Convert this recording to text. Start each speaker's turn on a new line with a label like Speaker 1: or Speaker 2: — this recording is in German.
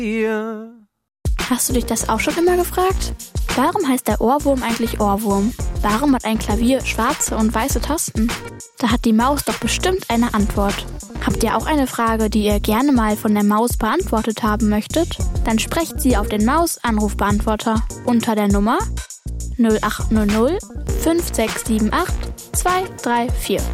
Speaker 1: Hast du dich das auch schon immer gefragt? Warum heißt der Ohrwurm eigentlich Ohrwurm? Warum hat ein Klavier schwarze und weiße Tasten? Da hat die Maus doch bestimmt eine Antwort. Habt ihr auch eine Frage, die ihr gerne mal von der Maus beantwortet haben möchtet? Dann sprecht sie auf den Maus-Anrufbeantworter unter der Nummer 0800 5678 234.